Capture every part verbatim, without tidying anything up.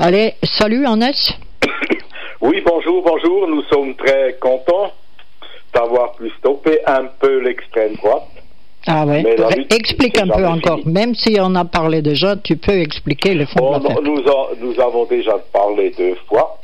Allez, salut Hannes. Oui, bonjour, bonjour. Nous sommes très contents d'avoir pu stopper un peu l'extrême droite. Ah ouais. Explique un peu encore. Fini. Même si on a parlé déjà, tu peux expliquer les fonds bon, de l'affaire. Nous, a, nous avons déjà parlé deux fois.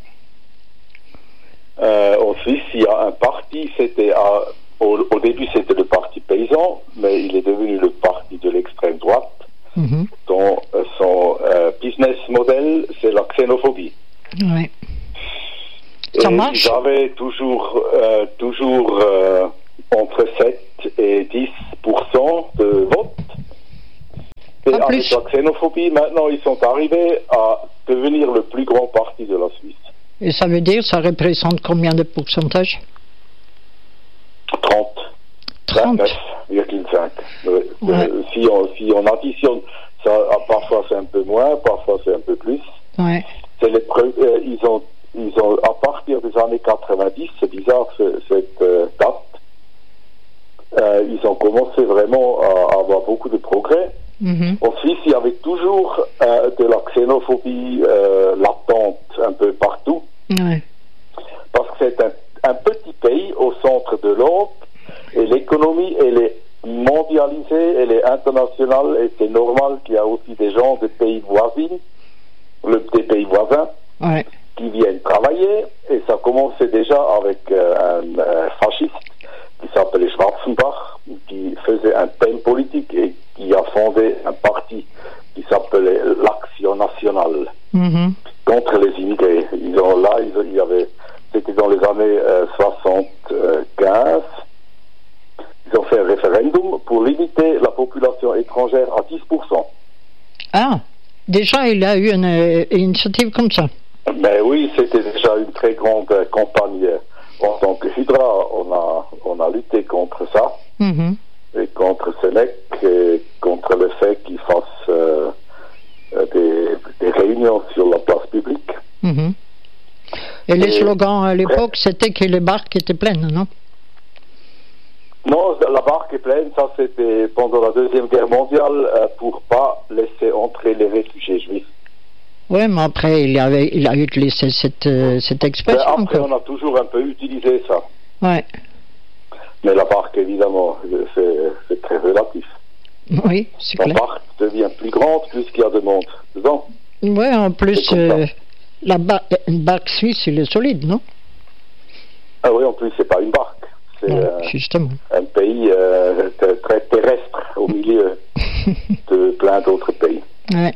Euh, en Suisse, il y a un parti, c'était à, au, au début c'était le parti paysan, mais il est devenu le parti de l'extrême droite, mm-hmm. dont euh, son euh, business model, c'est la xénophobie. Ouais. Ça et marche. Ils avaient toujours, euh, toujours euh, entre sept et dix pour cent de vote. Et Pas avec plus. la xénophobie, maintenant ils sont arrivés à devenir le plus grand parti de la Suisse. Et ça veut dire, ça représente combien de pourcentage? trente. vingt-neuf virgule cinq. Ouais. Euh, si, on, si on additionne, ça, parfois c'est un peu moins, parfois c'est un peu plus. Ouais. C'est les pre- euh, ils ont, ils ont, à partir des années quatre-vingt-dix, c'est bizarre ce, cette euh, date, euh, ils ont commencé vraiment à, à avoir beaucoup de progrès. Mm-hmm. En Suisse, il y avait toujours euh, de la xénophobie euh, latente un peu partout. Ouais. Parce que c'est un, un petit pays au centre de l'Europe et l'économie, elle est mondialisée, elle est internationale et c'est normal qu'il y a aussi des gens des pays voisins, le, des pays voisins, ouais. qui viennent travailler et ça commençait déjà avec euh, un, un fasciste qui s'appelait Schwarzenbach, qui faisait un thème politique et qui a fondé un parti qui s'appelait l'Action nationale mm-hmm. contre les immigrés. Ils ont là, ils, il y avait, c'était dans les années euh, soixante-quinze. Ils ont fait un référendum pour limiter la population étrangère à dix pour cent. Ah, déjà il y a eu une, une initiative comme ça. Ben oui, c'était déjà une très grande euh, campagne. En tant que Hydra, on a, on a lutté contre ça, mm-hmm. et contre Sénèque, et contre le fait qu'ils fassent euh, des, des réunions sur la place publique. Mm-hmm. Et, et les slogans à l'époque, c'était que les barques étaient pleines, non? Non, la barque est pleine, ça c'était pendant la Deuxième Guerre mondiale, euh, pour pas laisser entrer les réfugiés juifs. Oui, mais après, il, y avait, il a utilisé cette, euh, cette expression. Mais après, encore. on a toujours un peu utilisé ça. Ouais. Mais la barque, évidemment, c'est, c'est très relatif. Oui, c'est la clair. La barque devient plus grande puisqu'il y a de monde dedans. Oui, en plus, euh, la bar- une barque suisse, elle est solide, non? Ah oui, en plus, c'est pas une barque. C'est ouais, euh, justement. un pays euh, très terrestre au milieu de plein d'autres pays. Ouais.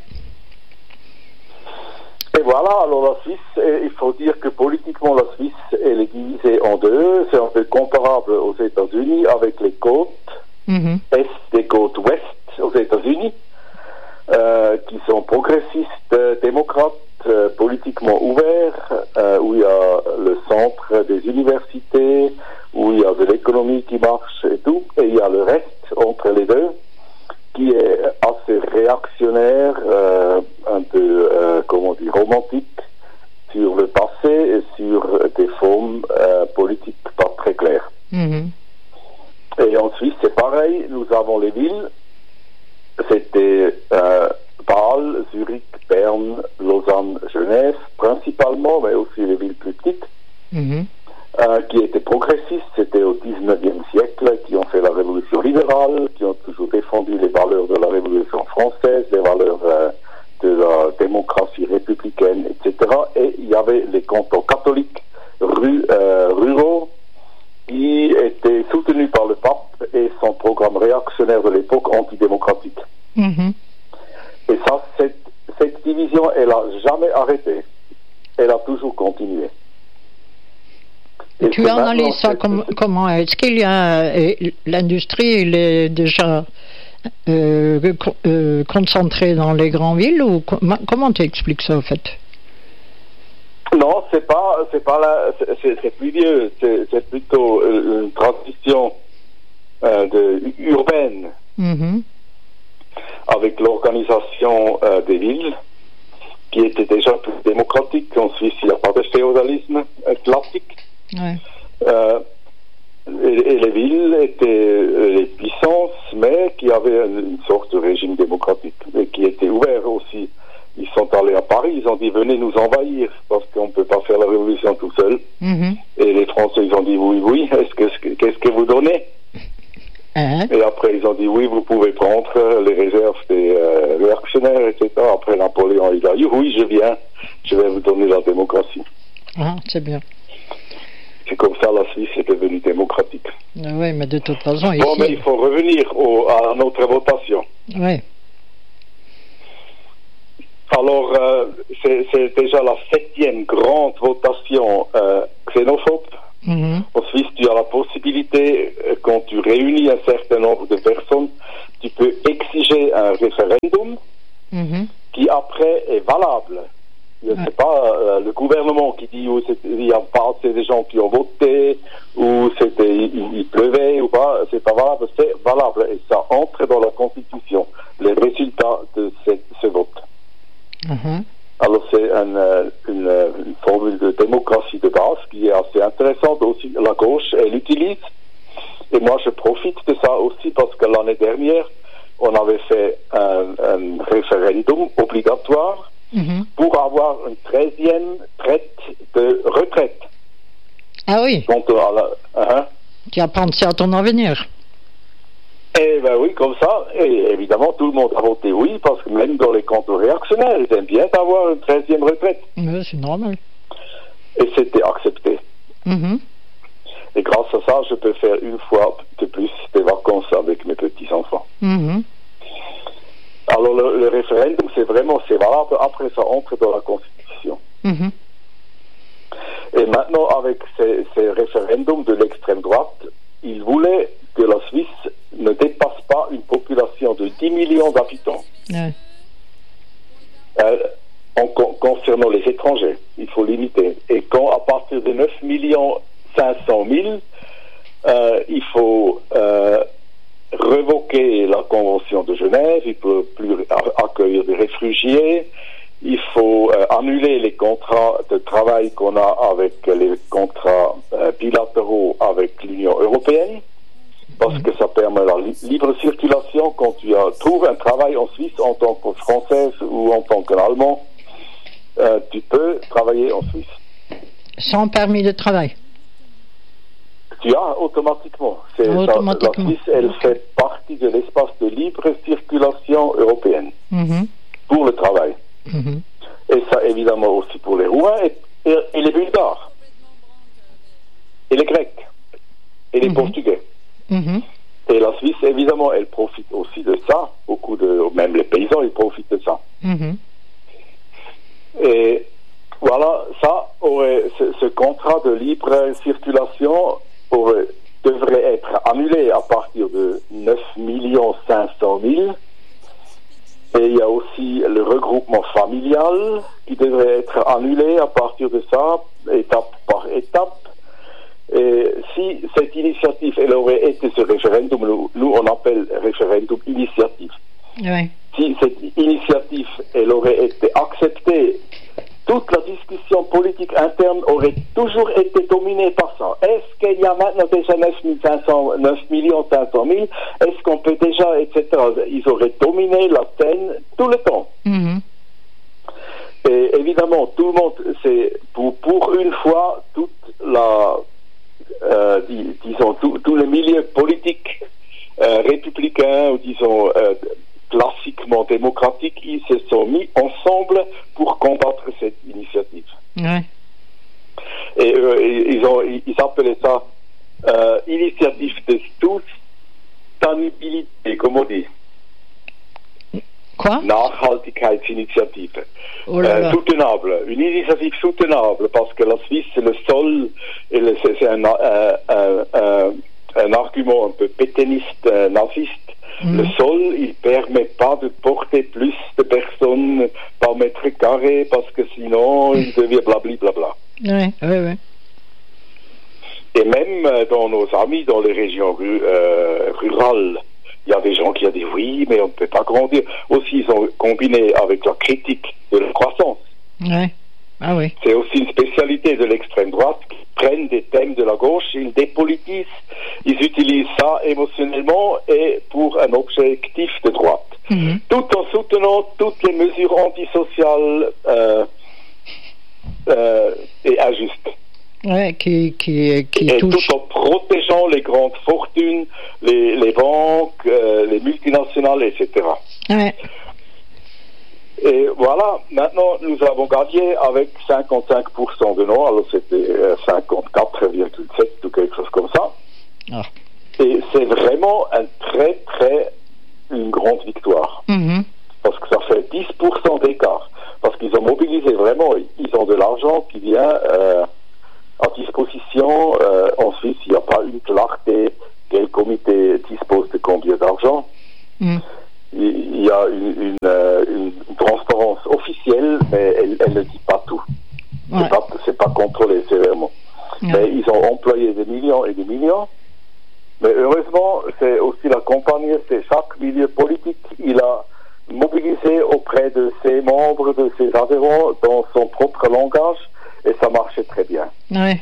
Et voilà, alors la Suisse, il faut dire que politiquement la Suisse, elle est divisée en deux. C'est un peu comparable aux États-Unis avec les côtes mm-hmm. est et côtes ouest aux États-Unis, euh, qui sont progressistes, euh, démocrates, euh, politiquement ouverts, euh, où il y a le centre des universités, où il y a de l'économie qui marche et tout, et il y a le reste entre les deux, qui est assez réactionnaire, euh, un peu, euh, comment dire, romantique sur le passé et sur des formes euh, politiques pas très claires. Mm-hmm. Et en Suisse, c'est pareil, nous avons les villes, c'était euh, Bâle, Zurich, Berne, Lausanne, Genève, principalement, mais aussi les villes plus petites, mm-hmm. euh, qui étaient progressistes, c'était au dix-neuvième siècle, qui ont fait la révolution libérale, qui ont toujours défendu les valeurs de la révolution française, les valeurs euh, de la démocratie républicaine, et cetera. Et il y avait les cantons catholiques ru, euh, ruraux qui étaient soutenus par le pape et son programme réactionnaire de l'époque antidémocratique. Mm-hmm. Et ça, cette, cette division, elle n'a jamais arrêté. Elle a toujours continué. Et tu analyses ça comme, comment? Est-ce qu'il y a l'industrie, elle est déjà euh, euh, concentrée dans les grandes villes ou comment tu expliques ça en fait? Non, c'est pas, c'est pas là, c'est, c'est plus vieux, c'est, c'est plutôt une transition euh, de, urbaine mm-hmm. avec l'organisation euh, des villes qui était déjà plus démocratique. En Suisse, il n'y a pas de féodalisme euh, classique. Ouais. Euh, et, et les villes étaient euh, les puissances, mais qui avaient une, une sorte de régime démocratique et qui étaient ouverts aussi. Ils sont à parlé à Paris, ils ont dit venez nous envahir parce qu'on ne peut pas faire la révolution tout seul. Mm-hmm. Et les Français, ils ont dit oui, oui, est-ce que, qu'est-ce que vous donnez? Uh-huh. Et après, ils ont dit oui, vous pouvez prendre les réserves des euh, réactionnaires, et cetera. Après, Napoléon, il a dit oui, je viens, je vais vous donner la démocratie. Ah, c'est bien. C'est comme ça, la Suisse est devenue démocratique. Ah oui, mais de toute façon, ici... Bon, mais il faut revenir au, à notre votation. Oui. Alors, euh, c'est, c'est déjà la septième grande votation euh, xénophobe. Mm-hmm. En Suisse, tu as la possibilité, euh, quand tu réunis un certain nombre de personnes, tu peux exiger un référendum mm-hmm. qui après est valable. Ce n'est pas euh, le gouvernement qui dit où il y a pas assez de gens qui ont voté, ou c'était il, il pleuvait ou pas, c'est pas valable, c'est valable et ça entre dans la Constitution, les résultats de cette, ce vote. Mm-hmm. Alors c'est un, une, une formule de démocratie de base qui est assez intéressante aussi. La gauche, elle l'utilise et moi je profite de ça aussi parce que l'année dernière on avait fait un, un référendum obligatoire mm-hmm. pour avoir une treizième traite de retraite. Ah oui. Donc, à la, hein? Tu as pensé à ton avenir. Eh bien oui, comme ça, et évidemment tout le monde a voté oui, parce que même dans les cantons réactionnaires, ils aiment bien avoir une treizième retraite. Oui, c'est normal. Et c'était accepté. Mm-hmm. Et grâce à ça, je peux faire une fois de plus des vacances avec mes petits-enfants. Mm-hmm. Alors le, le référendum, c'est vraiment, c'est valable, après ça entre dans la Constitution. Mm-hmm. Et maintenant, avec ces, ces référendums de l'extrême droite, ils voulaient que la Suisse ne dépasse pas une population de dix millions d'habitants. Ouais. Euh, en, con, concernant les étrangers, il faut limiter. Et quand à partir de neuf millions cinq cent mille, euh, il faut euh, révoquer la Convention de Genève, il ne peut plus accueillir des réfugiés, il faut euh, annuler les contrats de travail qu'on a avec les contrats euh, bilatéraux avec l'Union européenne, parce que ça permet la li- libre circulation quand tu as, trouves un travail en Suisse en tant que Française ou en tant qu'Allemand, euh, tu peux travailler en Suisse. Sans permis de travail? Tu as automatiquement. C'est automatiquement. Ça, la Suisse, elle fait partie de l'espace de libre circulation européenne mm-hmm. pour le travail. Mm-hmm. Et ça, évidemment, aussi pour les Roumains et, et, et les Bulgares. Et les Grecs. Et les mm-hmm. Portugais. Mm-hmm. Et la Suisse, évidemment, elle profite aussi de ça. Beaucoup de, même les paysans, ils profitent de ça. Mm-hmm. Et voilà, ça aurait, ce, ce contrat de libre circulation aurait, devrait être annulé à partir de neuf millions cinq cent mille. Et il y a aussi le regroupement familial qui devrait être annulé à partir de ça, étape par étape. Et si cette initiative, elle aurait été ce référendum, nous, nous on appelle référendum initiative. Oui. Si cette initiative, elle aurait été acceptée, toute la discussion politique interne aurait toujours été dominée par ça. Est-ce qu'il y a maintenant déjà neuf millions cinq cent mille? Est-ce qu'on peut déjà, et cetera. Ils auraient dominé la scène tout le temps. Mm-hmm. Et évidemment, tout le monde, c'est pour, pour une fois, toute la, euh, dis, disons, tous les milieux politiques euh, républicains, ou disons, euh, classiquement démocratiques, ils se sont mis ensemble pour combattre cette initiative. Ouais. Et euh, ils, ont, ils appelaient ça euh, initiative de sustainabilité, comme on dit. Quoi? Nachhaltigkeitsinitiative. Oh là là. Euh, soutenable. Une initiative soutenable, parce que la Suisse, le sol, et le, c'est, c'est un, un, un, un, un argument un peu pétainiste, euh, naziste. Mm. Le sol, il permet pas de porter plus de personnes par mètre carré, parce que sinon, il devient blabli blabla. Oui, oui, oui. Et même euh, dans nos amis, dans les régions ru- euh, rurales, il y a des gens qui ont dit oui, mais on ne peut pas grandir. Aussi, ils ont combiné avec la critique de la croissance. Ouais. Ah oui. C'est aussi une spécialité de l'extrême droite qui prennent des thèmes de la gauche, ils dépolitisent, ils utilisent ça émotionnellement et pour un objectif de droite. mmh. tout en soutenant toutes les mesures antisociales euh, euh, et injustes. Ouais, qui, qui, qui et touche. Tout en protégeant les grandes fortunes, les, les banques, euh, les multinationales, et cetera. Ouais. Et voilà, maintenant nous avons gagné avec cinquante-cinq pour cent de non, alors c'était euh, cinquante-quatre virgule sept ou quelque chose comme ça. Ah. Et c'est vraiment un très très une grande victoire. Mm-hmm. Parce que ça fait dix pour cent d'écart. Parce qu'ils ont mobilisé vraiment, ils ont de l'argent qui vient euh, à disposition. Euh, en Suisse, il n'y a pas une clarté. Quel comité dispose de combien d'argent? Mm. Il y a une, une, une, une transparence officielle, mais elle, elle ne dit pas tout. Ouais. C'est pas, c'est pas contrôlé sévèrement. Ouais. Mais ils ont employé des millions et des millions. Mais heureusement, c'est aussi la compagnie, c'est chaque milieu politique, il a mobilisé auprès de ses membres, de ses adhérents, dans son propre langage, et ça marchait très bien. Ouais.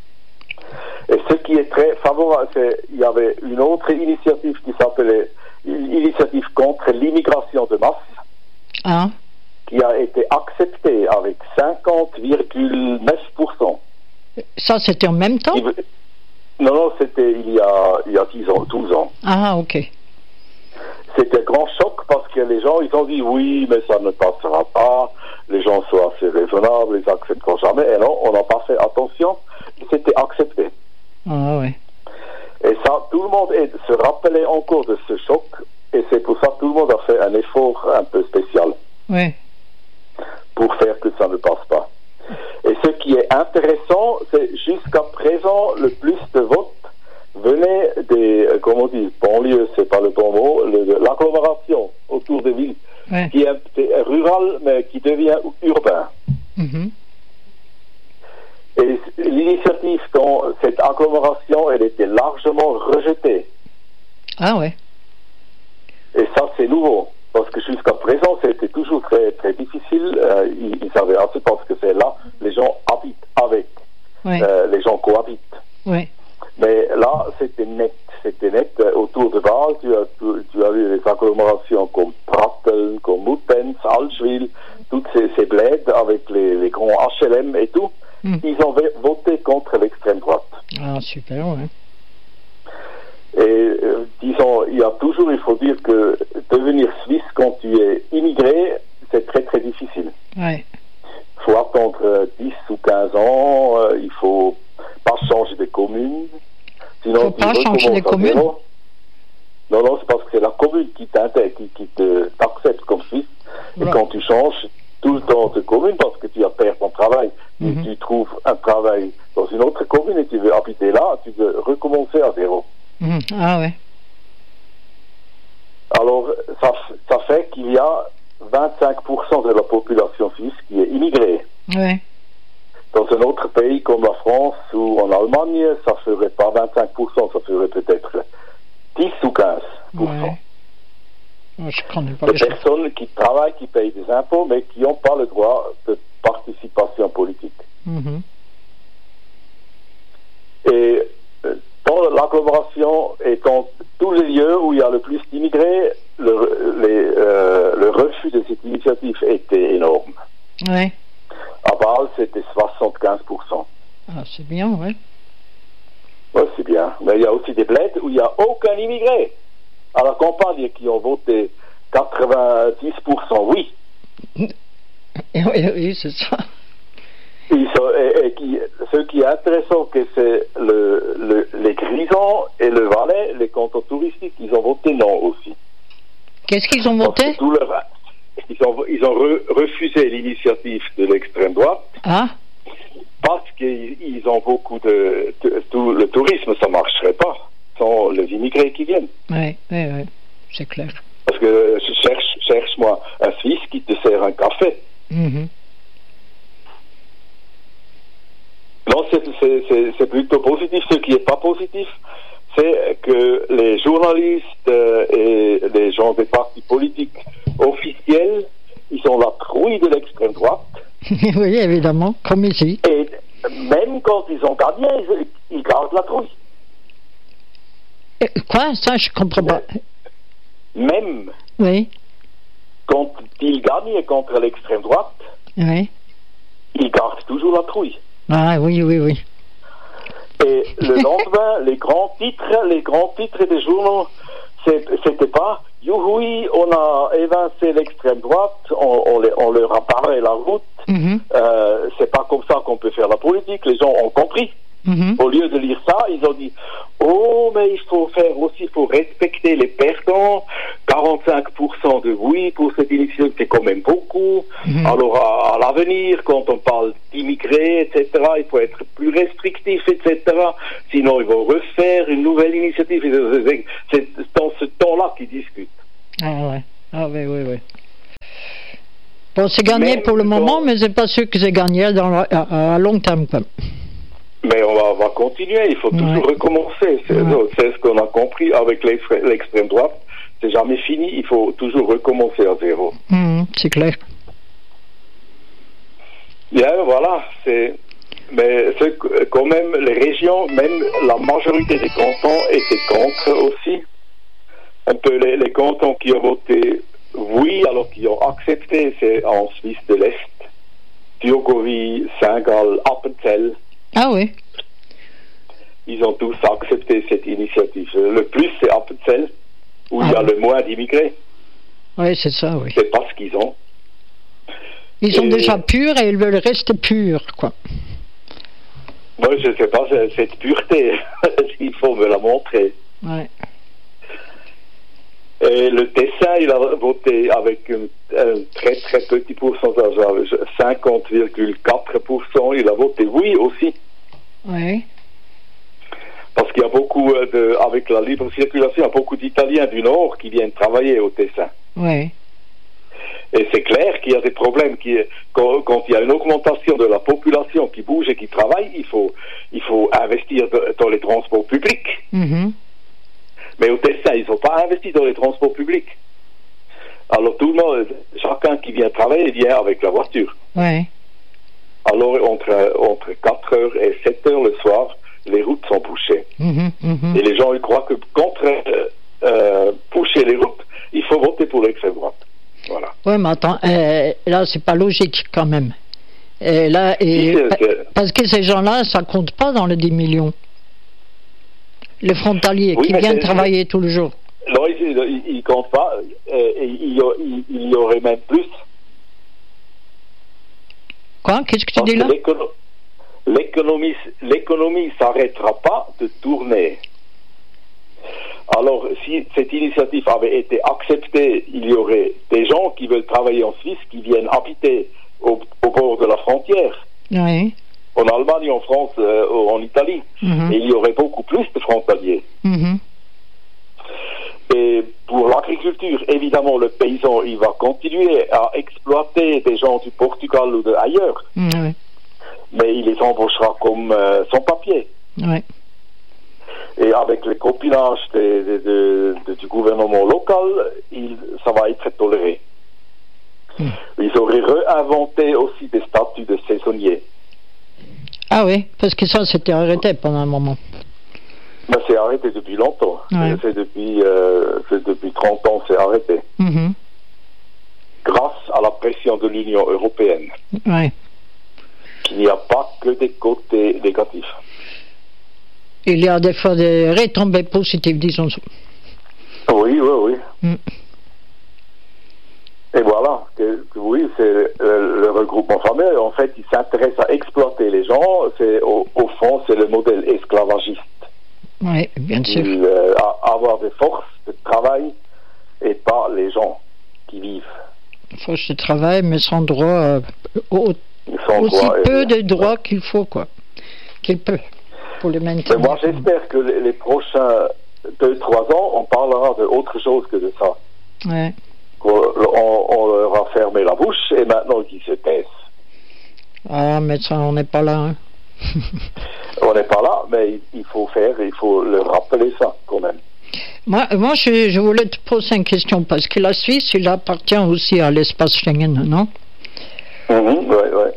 Et ce qui est très favorable, c'est il y avait une autre initiative qui s'appelait une initiative contre l'immigration de masse, ah. qui a été acceptée avec cinquante virgule neuf pour cent. Ça, c'était en même temps? Il, non, non, c'était il y a, il y a dix ans, douze ans. Ah, ok. C'était un grand choc parce que les gens, ils ont dit oui, mais ça ne passera pas, les gens sont assez raisonnables, ils n'accepteront jamais. Et non, on n'a pas fait attention, c'était accepté. Ah, ouais. Et ça, tout le monde est, se rappelait encore de ce choc, et c'est pour ça que tout le monde a fait un effort un peu spécial. Oui. Pour faire que ça ne passe pas. Et ce qui est intéressant, c'est jusqu'à présent, le plus de votes venait des, comment on dit, banlieues, c'est pas le bon mot, le, l'agglomération autour des villes, oui. Qui est rurale, mais qui devient urbain. Mm-hmm. Et l'initiative dans cette agglomération, elle était largement rejetée. Ah ouais. Et ça, c'est nouveau. Parce que jusqu'à présent, c'était toujours très, très difficile. Euh, ils, ils avaient assez parce que c'est là, les gens habitent avec. Oui. Euh, les gens cohabitent. Oui. Mais là, c'était net. C'était net. Autour de Bâle, tu as, tu, tu as eu les agglomérations comme Pratteln, comme Muttenz, Allschwil, toutes ces, ces bleds avec les, les grands H L M et tout. Mm. Ils ont voté contre l'extrême droite. Ah, super, ouais. Et euh, disons, il y a toujours, il faut dire que devenir suisse quand tu es immigré, c'est très très difficile. Ouais. Il faut attendre euh, dix ou quinze ans, euh, il faut pas changer de commune. Sinon, il ne faut pas changer de commune. Non, non, c'est parce que c'est la commune qui t'intègre, qui, qui te, t'accepte comme suisse. Ouais. Et quand tu changes tout le temps de commune, parce que tu as perdu ton travail, mm-hmm. tu, tu trouves un travail dans une autre commune et tu veux habiter là, tu veux recommencer à zéro. Mmh. Ah ouais. Alors, ça, ça fait qu'il y a vingt-cinq pour cent de la population suisse qui est immigrée. Ouais. Dans un autre pays comme la France ou en Allemagne, ça ferait pas vingt-cinq pour cent, ça ferait peut-être dix ou quinze pour cent. Ouais. Oh, je connais pas de personnes qui travaillent, qui payent des impôts, mais qui n'ont pas le droit de participation politique. Mmh. Et dans l'agglomération et dans tous les lieux où il y a le plus d'immigrés, le, les, euh, le refus de cette initiative était énorme. Oui. À Bâle, c'était soixante-quinze pour cent. Ah, c'est bien, oui. Oui, c'est bien. Mais il y a aussi des bleds où il n'y a aucun immigré. À la campagne, qui ont voté quatre-vingt-dix pour cent oui. Oui, oui, c'est ça. Ils sont, et, et qui, ce qui est intéressant, que c'est le, le, les Grisons et le Valais, les cantons touristiques, ils ont voté non aussi. Qu'est-ce qu'ils ont voté? Tout leur, ils ont, ils ont re, refusé l'initiative de l'extrême droite. Ah. Parce qu'ils ils ont beaucoup de, de, tout le tourisme, ça marcherait pas sans les immigrés qui viennent. Oui, oui, oui, c'est clair. Parce que je cherche, cherche-moi un Suisse qui te sert un café. Mm-hmm. Non, c'est, c'est, c'est, c'est plutôt positif. Ce qui n'est pas positif, c'est que les journalistes euh, et les gens des partis politiques officiels, ils sont la trouille de l'extrême droite. Oui, évidemment, comme ici. Et même quand ils ont gagné, ils, ils gardent la trouille. Et quoi? Ça, je comprends pas. Même oui. quand il gagne contre l'extrême droite, oui. il garde toujours la trouille. Ah oui, oui, oui. Et le lendemain, les grands titres, les grands titres des journaux, c'était pas « Youhoui, on a évincé l'extrême droite, on, on, les, on leur a barré la route, mm-hmm. euh, c'est pas comme ça qu'on peut faire la politique, les gens ont compris. Mm-hmm. Au lieu de lire ça, ils ont dit « Oh, mais il faut faire aussi, il faut respecter les perdants, quarante-cinq pour cent de oui pour cette initiative, c'est quand même beaucoup. Mm-hmm. Alors à, à l'avenir, quand on parle d'immigrés, et cetera, il faut être plus restrictif, et cetera. Sinon, ils vont refaire une nouvelle initiative. » C'est dans ce temps-là qu'ils discutent. Ah ouais, ah oui, oui, oui. Bon, c'est gagné mais, pour le moment, donc, mais c'est pas sûr que c'est gagné dans la, à, à long terme, quoi. Mais on va, on va continuer, il faut ouais. toujours recommencer. C'est, ouais. c'est ce qu'on a compris avec l'extrême droite. C'est jamais fini, il faut toujours recommencer à zéro. Mmh, c'est clair. Bien, voilà. C'est, mais c'est quand même les régions, même la majorité des cantons étaient contre aussi. Un peu les, les cantons qui ont voté oui, alors qui ont accepté, c'est en Suisse de l'Est. Thurgovie, Saint-Gall, Appenzell. Ah oui. Ils ont tous accepté cette initiative. Le plus, c'est Appenzell, où ah il y a oui. le moins d'immigrés. Oui, c'est ça, oui. C'est pas ce qu'ils ont. Ils sont et... déjà purs et ils veulent rester purs, quoi. Moi, je ne sais pas, cette pureté, il faut me la montrer. Oui. Et le Tessin, il a voté avec un, un très très petit pourcentage, cinquante virgule quatre pour cent. Il a voté oui aussi. Oui. Parce qu'il y a beaucoup de, avec la libre circulation, il y a beaucoup d'Italiens du Nord qui viennent travailler au Tessin. Oui. Et c'est clair qu'il y a des problèmes. Qui, quand, quand il y a une augmentation de la population qui bouge et qui travaille, il faut, il faut investir de, dans les transports publics. Mm-hmm. Mais au Tessin, ils n'ont pas investi dans les transports publics. Alors tout le monde, chacun qui vient travailler, vient avec la voiture. Oui. Alors entre, entre quatre heures et sept heures le soir, les routes sont bouchées. Mmh, mmh. Et les gens ils croient que contre euh, euh, boucher les routes, il faut voter pour l'extrême droite. Voilà. Oui, mais attends, euh, là c'est pas logique quand même. Et là, et, c'est, c'est... Parce que ces gens-là, ça compte pas dans les dix millions. Les frontaliers oui, qui viennent travailler c'est... tous les jours. Non, ils ne comptent pas. Euh, il, il, il y aurait même plus. Quoi? Qu'est-ce que tu Parce dis là? L'écono- l'économie, l'économie ne s'arrêtera pas de tourner. Alors, si cette initiative avait été acceptée, il y aurait des gens qui veulent travailler en Suisse, qui viennent habiter au, au bord de la frontière. Oui. En Allemagne, en France, euh, en Italie. Mm-hmm. Et il y aurait beaucoup plus de frontaliers. Mm-hmm. Et pour l'agriculture, évidemment, le paysan, il va continuer à exploiter des gens du Portugal ou de ailleurs. Mm-hmm. Mais il les embauchera comme euh, sans papier. Oui. Et avec le copinage de, de, de, de, du gouvernement local, il, ça va être toléré. Mm. Ils auraient réinventé aussi des statuts de saisonniers. Ah oui, parce que ça, c'était arrêté pendant un moment. Ben, c'est arrêté depuis longtemps. Ouais. C'est, depuis, euh, c'est depuis trente ans, c'est arrêté. Mm-hmm. Grâce à la pression de l'Union européenne. Oui. Il n'y a pas que des côtés négatifs. Il y a des fois des retombées positives, disons. Oui, oui, oui. Mm. Et voilà, que, que oui, c'est euh, le regroupement familial. En fait, il s'intéresse à exploiter les gens. C'est au, au fond, c'est le modèle esclavagiste. Oui, bien sûr. Il, euh, avoir des forces de travail et pas les gens qui vivent. Forces de travail, mais sans droit, euh, au, sans aussi droit peu et, de droits ouais. qu'il faut, quoi. Qu'il peut. Pour les maintenir. Mais moi, j'espère que les, les prochains deux, trois ans, on parlera d'autre chose que de ça. Ouais. On, on leur a fermé la bouche et maintenant qu'ils se taisent. Ah, mais ça, on n'est pas là. Hein. On n'est pas là, mais il faut faire, il faut leur rappeler ça quand même. Moi, moi je, je voulais te poser une question parce que la Suisse, il appartient aussi à l'espace Schengen, non? Mm-hmm, ouais, ouais.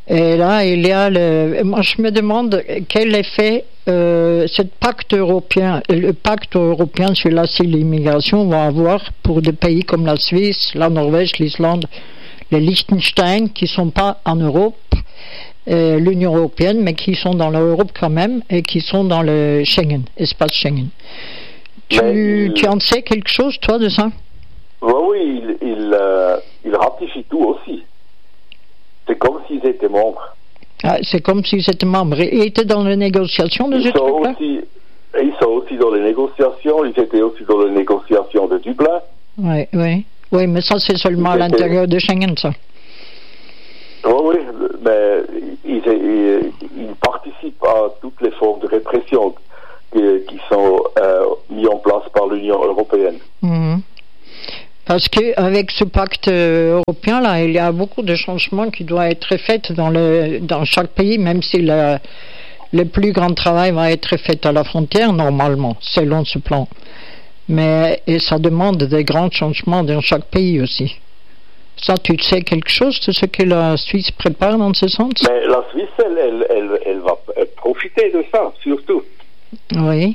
Et là, il y a le... Moi, je me demande quel effet euh, ce pacte européen, le pacte européen sur l'asile et l'immigration va avoir pour des pays comme la Suisse, la Norvège, l'Islande, le Liechtenstein, qui ne sont pas en Europe, euh, l'Union européenne, mais qui sont dans l'Europe quand même, et qui sont dans le Schengen, espace Schengen. Tu, il... tu en sais quelque chose, toi, de ça? Oui, oui, il, il, euh, il ratifie tout aussi. C'est comme s'ils étaient membres. Ah, c'est comme s'ils étaient membres. Ils étaient dans les négociations de ce truc-là? Ils sont aussi dans les négociations. Ils étaient aussi dans les négociations de Dublin. Oui, oui. Oui, mais ça, c'est seulement ils à l'intérieur étaient... de Schengen, ça. Oui, oui, mais ils, ils, ils participent à toutes les formes de répression qui, qui sont euh, mises en place par l'Union européenne. Mmh. Parce qu'avec ce pacte européen, là, il y a beaucoup de changements qui doivent être faits dans, le, dans chaque pays, même si le, le plus grand travail va être fait à la frontière, normalement, selon ce plan. Mais et ça demande des grands changements dans chaque pays aussi. Ça, tu sais quelque chose de ce que la Suisse prépare dans ce sens? Mais la Suisse, elle, elle, elle, elle va profiter de ça, surtout. Oui.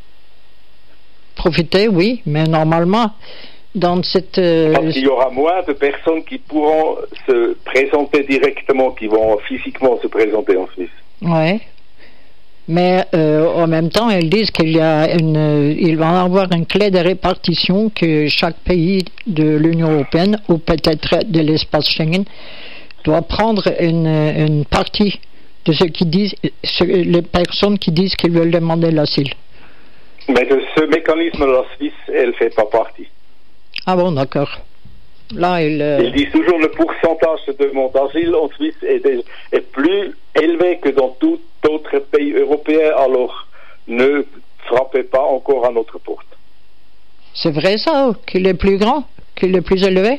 Profiter, oui, mais normalement... Dans cette, euh... Parce qu'il y aura moins de personnes qui pourront se présenter directement, qui vont physiquement se présenter en Suisse. Oui. Mais euh, en même temps, ils disent qu'il y a une, il va y avoir une clé de répartition que chaque pays de l'Union européenne, ou peut-être de l'espace Schengen, doit prendre une, une partie de ce qui disent, ce, les personnes qui disent qu'ils veulent demander l'asile. Mais de ce mécanisme, la Suisse, elle ne fait pas partie. Ah bon, d'accord. Là, il... Euh... Ils disent toujours le pourcentage de demande d'asile en Suisse est, est plus élevé que dans tout autre pays européen, alors ne frappez pas encore à notre porte. C'est vrai ça, oh, qu'il est plus grand, qu'il est plus élevé?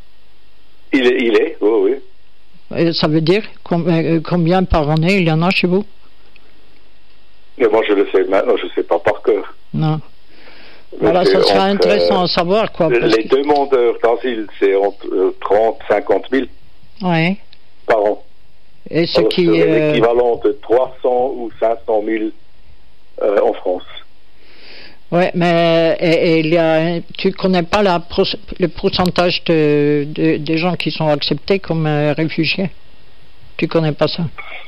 Il est, il est, oui, oui. Et ça veut dire combien, combien par année il y en a chez vous? Mais moi, je le sais maintenant, je ne sais pas par cœur. Non. Voilà, ça sera entre, intéressant à savoir, quoi. Les que... demandeurs d'asile, c'est entre euh, trente à cinquante mille oui. par an. Et ce Alors, qui est euh... l'équivalent de trois cents ou cinq cent mille euh, en France. Oui, mais et, et il y a, tu ne connais pas la, le pourcentage de, de, de gens qui sont acceptés comme euh, réfugiés? Tu ne connais pas ça?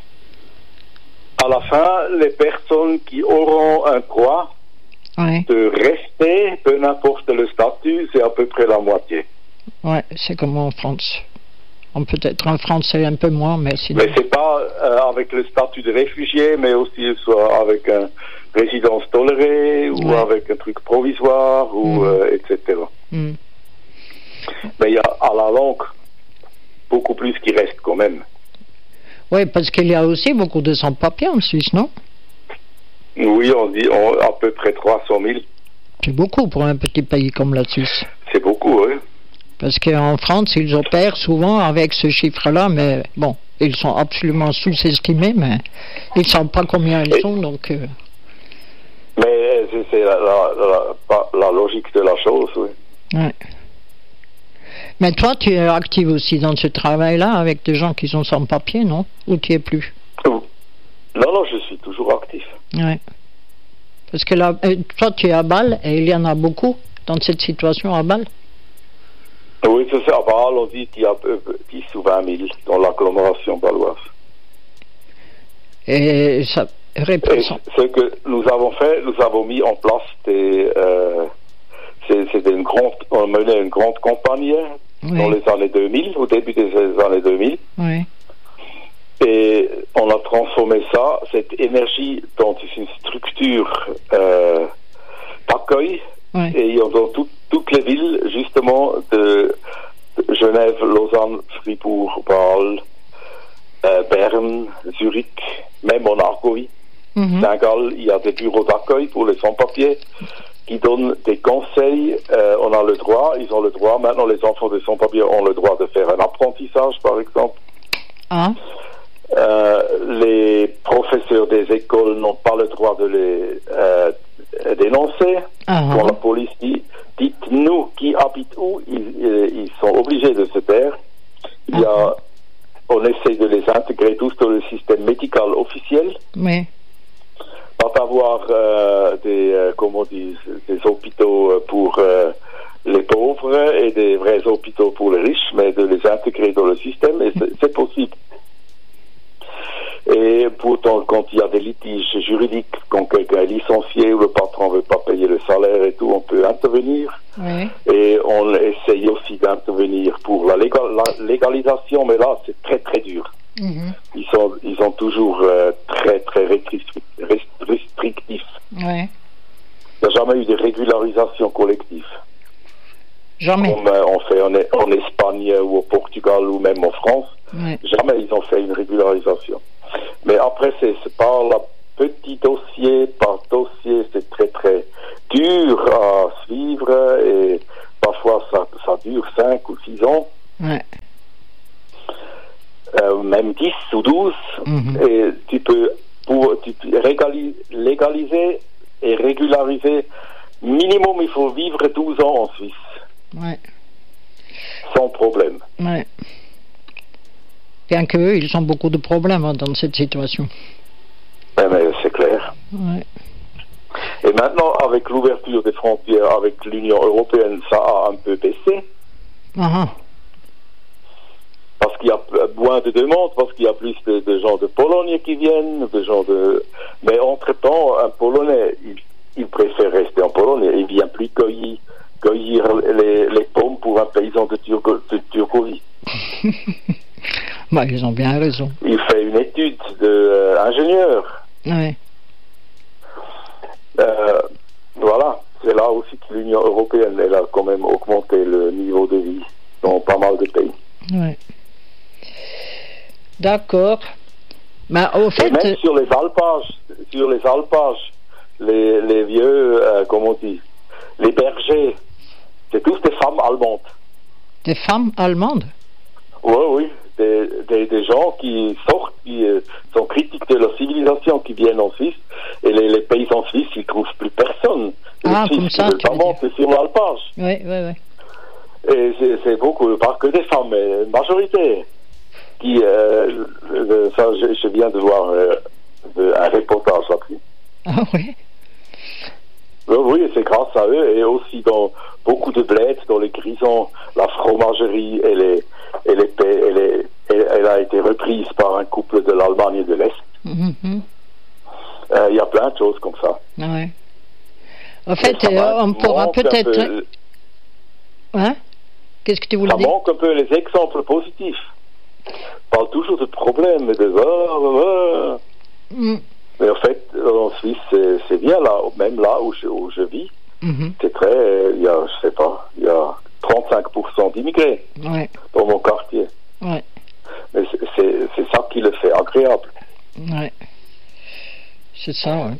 À la fin, les personnes qui auront un droit oui. de rester, peu n'importe le statut, c'est à peu près la moitié. Oui, c'est comme en France. Peut-être en France, c'est un peu moins, mais sinon... Mais c'est pas euh, avec le statut de réfugié, mais aussi soit avec une résidence tolérée, ou ouais. avec un truc provisoire, ou, mmh. euh, et cetera. Mmh. Mais il y a à la longue beaucoup plus qui reste quand même. Oui, parce qu'il y a aussi beaucoup de sans-papiers en Suisse, non? Oui, on dit on, à peu près trois cent mille. C'est beaucoup pour un petit pays comme la Suisse. C'est beaucoup, oui. Parce qu'en France, ils opèrent souvent avec ce chiffre-là, mais bon, ils sont absolument sous-estimés, mais ils ne savent pas combien ils Et, sont, donc... Euh... Mais c'est la, la, la, la logique de la chose, oui. Ouais. Mais toi, tu es active aussi dans ce travail-là avec des gens qui sont sans papier, non? Ou tu es plus? Non, non, je suis toujours actif. Oui. Parce que là, toi, tu es à Bâle, et il y en a beaucoup dans cette situation à Bâle? Oui, c'est ça. À Bâle, on dit qu'il y a dix ou vingt mille dans l'agglomération bâloise. Et ça représente... Ce que nous avons fait, nous avons mis en place des... Euh, c'était une grande... On menait une grande campagne oui. dans les années deux mille, au début des années deux mille. Oui. Et on a transformé ça, cette énergie, dans une structure euh, d'accueil. Oui. Et dans tout, toutes les villes, justement, de Genève, Lausanne, Fribourg, Bâle, euh, Berne, Zurich, même en Argovie, mm-hmm. Saint-Gall, il y a des bureaux d'accueil pour les sans-papiers qui donnent des conseils. Euh, on a le droit, ils ont le droit, maintenant les enfants des sans-papiers ont le droit de faire un apprentissage, par exemple. Ah. Euh, les professeurs des écoles n'ont pas le droit de les euh, dénoncer. Uh-huh. Quand la police dit dites-nous qui habite où, ils, ils sont obligés de se taire. Il y a on essaie de les intégrer tous dans le système médical officiel. Oui. Pas avoir euh, des, euh, comment on dit, des hôpitaux pour euh, les pauvres et des vrais hôpitaux pour les riches, mais de les intégrer dans le système, et c'est, c'est possible. Et pourtant, quand il y a des litiges juridiques, quand quelqu'un est licencié ou le patron ne veut pas payer le salaire et tout, on peut intervenir. Oui. Et on essaye aussi d'intervenir pour la, légal, la légalisation, mais là, c'est très très dur. Mm-hmm. Ils sont, ils sont toujours euh, très très restrictifs. Oui. Il n'y a jamais eu de régularisation collective. Jamais. Comme euh, on fait en, en Espagne ou au Portugal ou même en France. Oui. Jamais ils ont fait une régularisation. Mais après, c'est, c'est par la petit dossier par dossier, c'est très très dur à suivre et parfois ça, ça dure cinq ou six ans. Ouais. Euh, même dix ou douze. Mm-hmm. Et tu peux, pour, tu peux régali- légaliser et régulariser, minimum il faut vivre douze ans en Suisse. Ouais. Sans problème. Ouais. Bien qu'eux, ils ont beaucoup de problèmes hein, dans cette situation. Eh mais c'est clair. Ouais. Et maintenant, avec l'ouverture des frontières avec l'Union européenne, ça a un peu baissé. Uh-huh. Parce qu'il y a moins de demandes, parce qu'il y a plus de, de gens de Pologne qui viennent, de gens de... Mais entre-temps, un Polonais, il, il préfère rester en Pologne, il vient plus cueillir, cueillir les, les pommes pour un paysan de, Turco, de Turcovie. Bah, ils ont bien raison. Il fait une étude d'ingénieur. Euh, oui. Euh, voilà, c'est là aussi que l'Union européenne, elle a quand même augmenté le niveau de vie dans pas mal de pays. Oui. D'accord. Mais au fait... Et même sur les alpages, sur les alpages, les, les vieux, euh, comment on dit, les bergers, c'est tous des femmes allemandes. Des femmes allemandes? Oui, oui. Des, des, des gens qui sortent, qui euh, sont critiques de la civilisation, qui viennent en Suisse, et les, les paysans suisses, ils ne trouvent plus personne. Ah, les comme Suisses, ça, tu veux dire. c'est sur l'alpage. Oui, oui, oui. Et c'est, c'est beaucoup, pas que des femmes, mais une majorité. Qui, euh, euh, ça, je, je viens de voir euh, de, un reportage là-dessus. Ah oui? Oui, oui, c'est grâce à eux, et aussi dans beaucoup de bleds, dans les grisons, la fromagerie, elle, est, elle, est, elle, est, elle, elle a été reprise par un couple de l'Allemagne et de l'Est. Il mm-hmm. euh, y a plein de choses comme ça. Ah ouais. En fait, euh, on pourra peut-être... Peu... Hein? Qu'est-ce que tu voulais ça dire? Ça manque un peu les exemples positifs. On parle toujours de problèmes, de... Ah, ah. Mm. Mais en fait, en Suisse, c'est, c'est bien là, même là où je, où je vis. Mm-hmm. C'est très, il y a, je sais pas, il y a trente-cinq pour cent d'immigrés ouais. dans mon quartier. Ouais. Mais c'est, c'est, c'est ça qui le fait agréable. Ouais. C'est ça, ouais.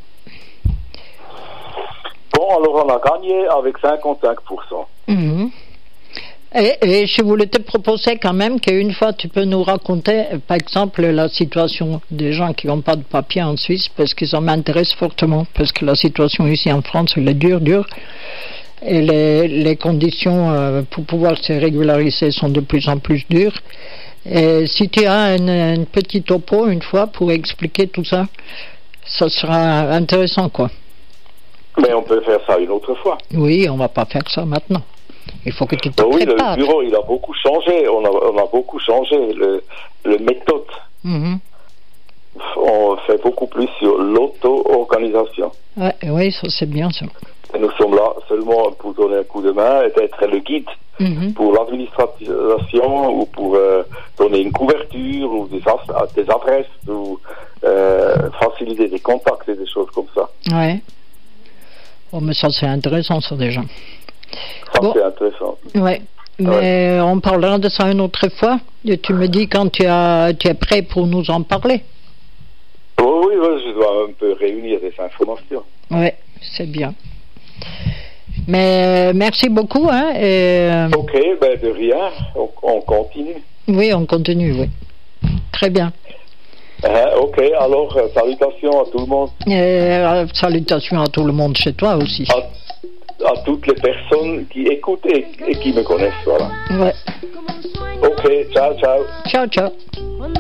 Bon, alors on a gagné avec cinquante-cinq pour cent. Mm-hmm. Et, et je voulais te proposer quand même qu'une fois tu peux nous raconter, par exemple, la situation des gens qui n'ont pas de papier en Suisse, parce que ça m'intéresse fortement, parce que la situation ici en France, elle est dure, dure, et les, les conditions euh, pour pouvoir se régulariser sont de plus en plus dures. Et si tu as une, une petite topo une fois pour expliquer tout ça, ça sera intéressant, quoi. Mais on peut faire ça une autre fois. Oui, on va pas faire ça maintenant. Il faut que tu te ben oui, prépares. Le bureau, il a beaucoup changé. On a, on a beaucoup changé le, le méthode. Mm-hmm. On fait beaucoup plus sur l'auto-organisation. Ouais, oui, ça c'est bien ça. Et nous sommes là seulement pour donner un coup de main et être le guide mm-hmm. pour l'administration ou pour euh, donner une couverture ou des, as- des adresses ou euh, faciliter des contacts et des choses comme ça. Ouais. Oh, mais ça c'est intéressant ça déjà. Ça, bon. c'est intéressant. Ouais. Mais ouais. On parlera de ça une autre fois. Et tu me dis quand tu, as, tu es prêt pour nous en parler. Oh, oui, oui, je dois un peu réunir des informations. Oui, c'est bien. Mais merci beaucoup. Hein, et... Ok, ben de rien. On, on continue. Oui, on continue, oui. Très bien. Uh, ok, alors euh, salutations à tout le monde. Et, euh, salutations à tout le monde chez toi aussi. À... à toutes les personnes qui écoutent et, et qui me connaissent, voilà. Ouais. Ok, ciao, ciao. Ciao, ciao.